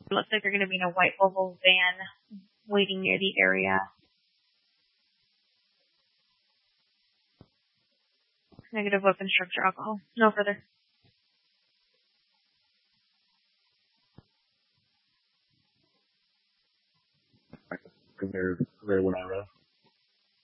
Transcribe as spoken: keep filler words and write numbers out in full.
It looks like they're going to be in a white Volvo van waiting near the area. Negative weapon structure alcohol. No further. Because they're, they're when I rest.